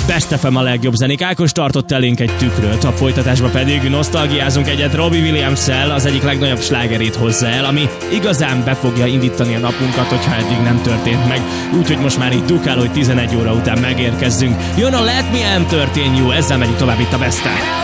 Best FM a legjobb zenék. Ákos tartott elénk egy tükröt, a folytatásban pedig nosztalgiázunk egyet Robbie Williams-szel, az egyik legnagyobb slágerét hozza el, ami igazán be fogja indítani a napunkat, hogyha eddig nem történt meg. Úgyhogy most már így dukál, hogy 11 óra után megérkezzünk. Jön a Let Me Entertain You, ezzel megyünk tovább itt a Best FM.